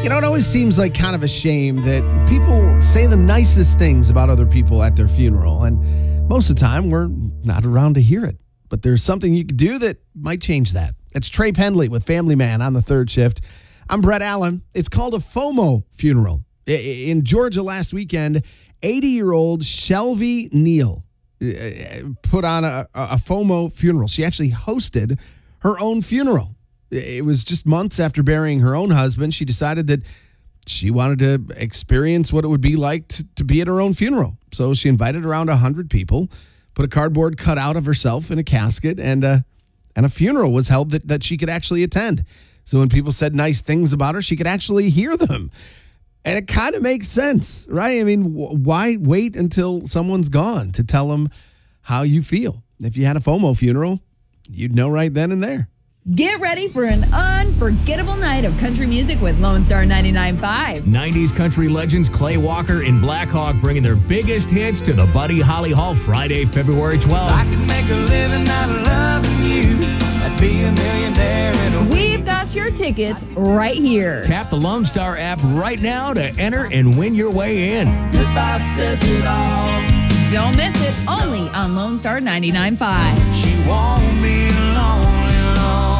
It always seems like kind of a shame that people say the nicest things about other people at their funeral, and most of the time we're not around to hear it. But there's something you could do that might change that. It's Trey Pendley with Family Man on the third shift. I'm Brett Allen. It's called a FOMO funeral. In Georgia last weekend, 80-year-old Shelby Neal put on a FOMO funeral. She actually hosted her own funeral. It was just months after burying her own husband. She decided that she wanted to experience what it would be like to be at her own funeral. So she invited around 100 people, put a cardboard cutout of herself in a casket, and a funeral was held that she could actually attend. So when people said nice things about her, she could actually hear them. And it kind of makes sense, right? I mean, why wait until someone's gone to tell them how you feel? If you had a FOMO funeral, you'd know right then and there. Get ready for an unforgettable night of country music with Lone Star 99.5. 90s country legends Clay Walker and Black Hawk bringing their biggest hits to the Buddy Holly Hall Friday, February 12th. I could make a living out of loving you. I'd be a millionaire in a We've got your tickets right here. Tap the Lone Star app right now to enter and win your way in. Goodbye says it all. Don't miss it. Only on Lone Star 99.5. She won't be lonely long.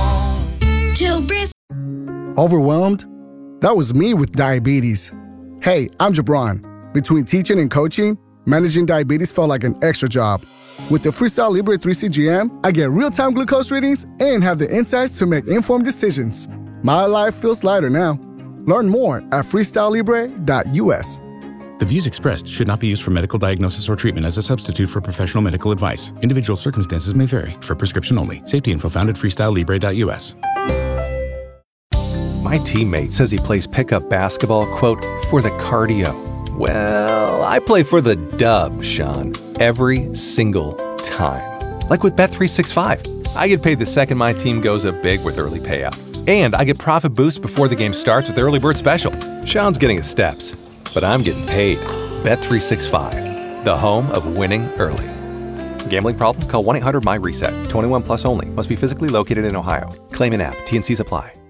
Overwhelmed? That was me with diabetes. Hey, I'm Jabron. Between teaching and coaching, managing diabetes felt like an extra job. With the Freestyle Libre 3 CGM, I get real-time glucose readings and have the insights to make informed decisions. My life feels lighter now. Learn more at freestylelibre.us. The views expressed should not be used for medical diagnosis or treatment as a substitute for professional medical advice. Individual circumstances may vary. For prescription only. Safety info found at freestylelibre.us. My teammate says he plays pickup basketball, quote, for the cardio. Well, I play for the dub, Sean, every single time. Like with Bet365. I get paid the second my team goes up big with early payout. And I get profit boost before the game starts with Early Bird Special. Sean's getting his steps, but I'm getting paid. Bet365, the home of winning early. Gambling problem? Call 1-800-MY-RESET. 21 plus only. Must be physically located in Ohio. Claim in app. T&Cs apply.